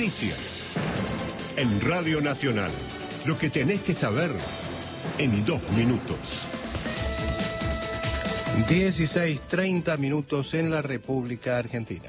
Noticias. En Radio Nacional, lo que tenés que saber en 2 minutos. 16:30 minutos en la República Argentina.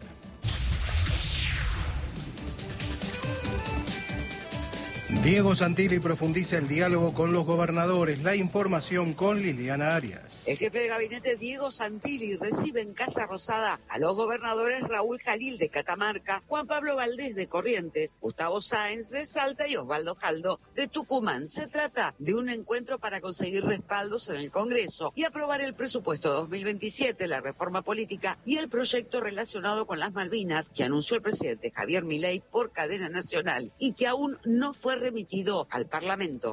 Diego Santilli profundiza el diálogo con los gobernadores. La información con Liliana Arias. El jefe de gabinete Diego Santilli recibe en Casa Rosada a los gobernadores Raúl Jalil de Catamarca, Juan Pablo Valdés de Corrientes, Gustavo Sáenz de Salta y Osvaldo Jaldo de Tucumán. Se trata de un encuentro para conseguir respaldos en el Congreso y aprobar el presupuesto 2027, la reforma política y el proyecto relacionado con las Malvinas que anunció el presidente Javier Milei por cadena nacional y que aún no fue remitido al Parlamento.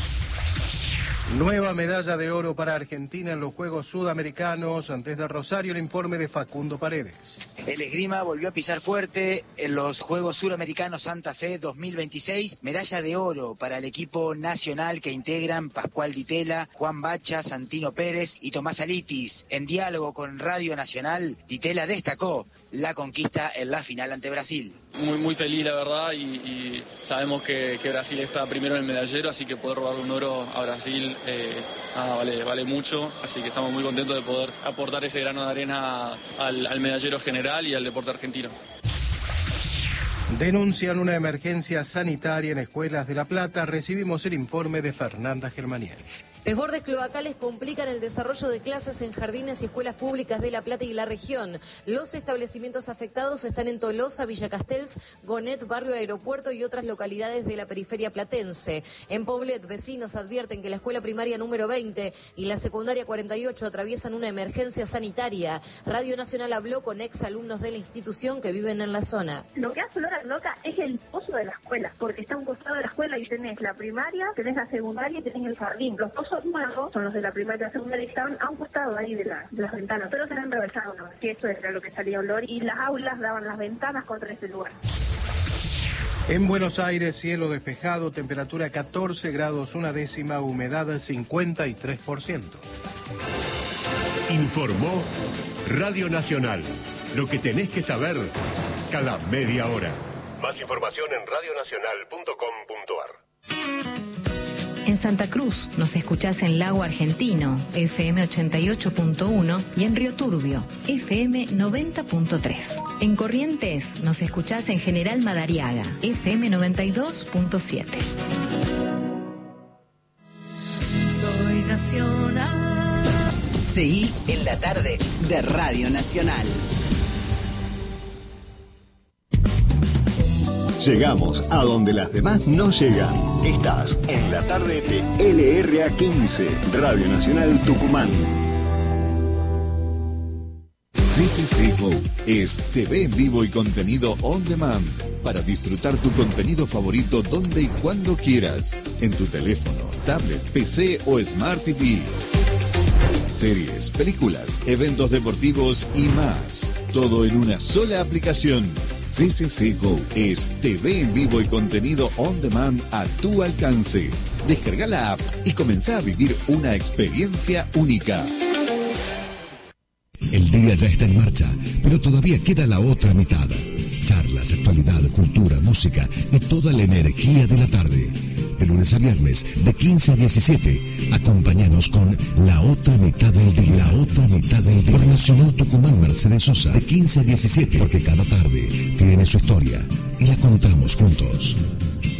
Nueva medalla de oro para Argentina en los Juegos Sudamericanos. Desde Rosario, el informe de Facundo Paredes. El esgrima volvió a pisar fuerte en los Juegos Suramericanos Santa Fe 2026. Medalla de oro para el equipo nacional que integran Pascual Ditela, Juan Bacha, Santino Pérez y Tomás Alitis. En diálogo con Radio Nacional, Ditela destacó la conquista en la final ante Brasil. Muy feliz, la verdad, y sabemos que Brasil está primero en el medallero, así que poder robarle un oro a Brasil vale mucho, así que estamos muy contentos de poder aportar ese grano de arena al medallero general y al deporte argentino. Denuncian una emergencia sanitaria en escuelas de La Plata. Recibimos el informe de Fernanda Germaniel. Desbordes cloacales complican el desarrollo de clases en jardines y escuelas públicas de La Plata y la región. Los establecimientos afectados están en Tolosa, Villa Castells, Gonet, Barrio Aeropuerto y otras localidades de la periferia platense. En Poblet, vecinos advierten que la escuela primaria número 20 y la secundaria 48 atraviesan una emergencia sanitaria. Radio Nacional habló con exalumnos de la institución que viven en la zona. Lo que hace olor a cloaca es el pozo de la escuela, porque está a un costado de la escuela y tenés la primaria, tenés la secundaria y tenés el jardín. Los pozos nuevos son los de la primaria y la secundaria que estaban a un costado ahí de las ventanas, pero se han reversado, ¿no? Que eso era lo que salía olor y las aulas daban las ventanas contra ese lugar. En Buenos Aires, cielo despejado, temperatura 14 grados 1/10, humedad 53%. Informó Radio Nacional. Lo que tenés que saber cada media hora. Más información en radionacional.com.ar. En Santa Cruz nos escuchás en Lago Argentino, FM 88.1 y en Río Turbio, FM 90.3. En Corrientes nos escuchás en General Madariaga, FM 92.7. Soy nacional. Seguí en la tarde de Radio Nacional. Llegamos a donde las demás no llegan. Estás en la tarde de LRA15, Radio Nacional Tucumán. CCC Go es TV en vivo y contenido on demand para disfrutar tu contenido favorito donde y cuando quieras, en tu teléfono, tablet, PC o Smart TV. Series, películas, eventos deportivos y más. Todo en una sola aplicación. CCC Go es TV en vivo y contenido on demand a tu alcance. Descarga la app y comenzá a vivir una experiencia única. El día ya está en marcha, pero todavía queda la otra mitad. Charlas, actualidad, cultura, música y toda la energía de la tarde. De lunes a viernes, de 15 a 17. Acompáñanos con La Otra Mitad del Día. La Otra Mitad del Día. Por Nacional Tucumán, Mercedes Sosa. De 15 a 17. Porque cada tarde tiene su historia y la contamos juntos.